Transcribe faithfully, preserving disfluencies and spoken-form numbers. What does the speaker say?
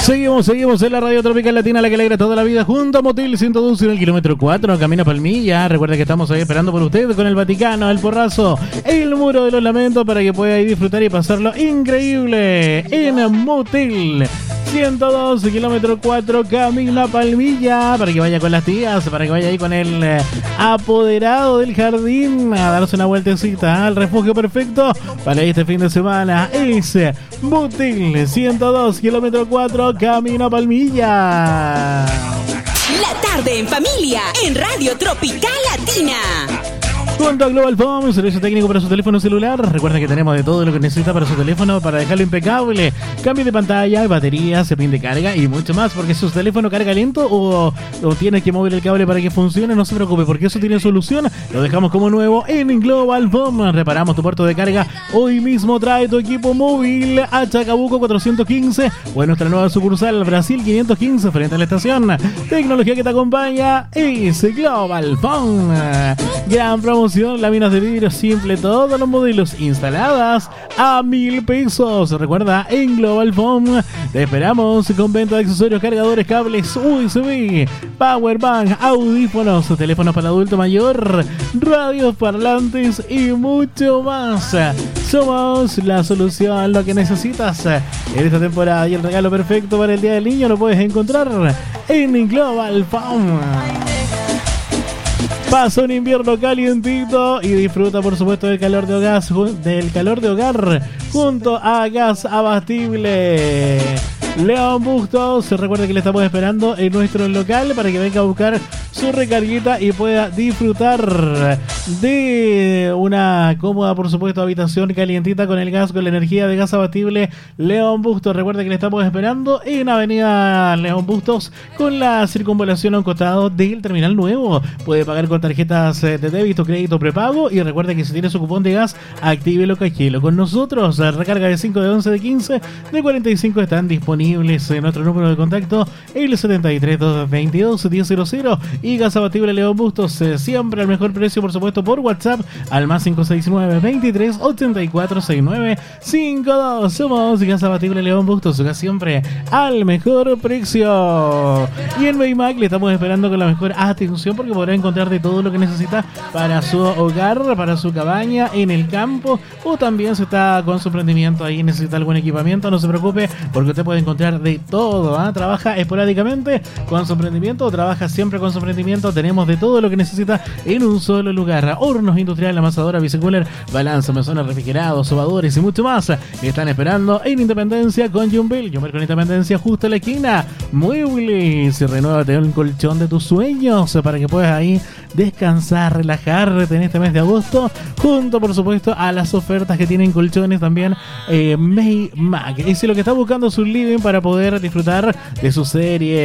Seguimos, seguimos en la Radio Tropical Latina, la que alegra toda la vida, junto a Motel ciento dos en el kilómetro cuatro, camino a Palmilla. Recuerda que estamos ahí esperando por usted con el Vaticano, el Porrazo, el Muro de los Lamentos, para que pueda ir disfrutar y pasarlo increíble en Motel ciento dos, kilómetro cuatro, camino a Palmilla, para que vaya con las tías, para que vaya ahí con el eh, apoderado del jardín a darse una vueltecita al refugio perfecto para este fin de semana. Es Motel ciento dos, kilómetro cuatro, camino a Palmilla. La tarde en familia en Radio Tropical Latina. Junto a Global Phone, servicio técnico para su teléfono celular. Recuerda que tenemos de todo lo que necesita para su teléfono para dejarlo impecable. Cambio de pantalla, batería, cepín de carga y mucho más. Porque si su teléfono carga lento o, o tienes que mover el cable para que funcione, no se preocupe, porque eso tiene solución. Lo dejamos como nuevo en Global Phone. Reparamos tu puerto de carga. Hoy mismo trae tu equipo móvil a Chacabuco cuatrocientos quince o en nuestra nueva sucursal Brasil quinientos quince frente a la estación. Tecnología que te acompaña es Global Phone. Gran promoción. Láminas de vidrio simple, todos los modelos instaladas a mil pesos. Recuerda, en Global Phone te esperamos con venta de accesorios, cargadores, cables U S B, power bank, audífonos, teléfonos para adulto mayor, radios, parlantes y mucho más. Somos la solución, lo que necesitas en esta temporada, y el regalo perfecto para el Día del Niño lo puedes encontrar en Global Phone. Pasa un invierno calientito y disfruta, por supuesto, del calor de hogar, del calor de hogar junto a Gas Abastible León Bustos. Se recuerda que le estamos esperando en nuestro local para que venga a buscar su recarguita y pueda disfrutar de una cómoda, por supuesto, habitación calientita con el gas, con la energía de Gas Abastible León Bustos. Recuerda que le estamos esperando en Avenida León Bustos con la circunvalación a un costado del terminal nuevo. Puede pagar con tarjetas de débito, crédito, prepago, y recuerda que si tiene su cupón de gas, actívelo, cajelo con nosotros. Recarga de cinco, de once, de quince, de cuarenta y cinco están disponibles en nuestro número de contacto, el setenta y tres, doscientos veintidós, diez cero cero. Y Gas Abastible León Bustos, eh, siempre al mejor precio, por supuesto, por WhatsApp al más cinco seis nueve, veintitrés, ochenta y cuatro, sesenta y nueve cincuenta y dos. Somos Gas Abastible León Bustos, gas siempre al mejor precio. Y en Baymac le estamos esperando con la mejor atención, porque podrá encontrar de todo lo que necesita para su hogar, para su cabaña, en el campo, o también si está con su emprendimiento ahí, necesita algún equipamiento, no se preocupe, porque usted puede encontrar de todo, ¿eh? Trabaja esporádicamente con su emprendimiento o trabaja siempre con su emprendimiento. Tenemos de todo lo que necesita en un solo lugar. Hornos industriales, amasadora, bicicooler, balanza, mesones, refrigerados, sobadores y mucho más. Están esperando en Independencia con Jumbel. Jumbel con Independencia justo a la esquina. Muebles. Renuévate un colchón de tus sueños para que puedas ahí descansar, relajarte en este mes de agosto, junto, por supuesto, a las ofertas que tienen colchones también eh, Baymac. Y si lo que está buscando es un living para poder disfrutar de su serie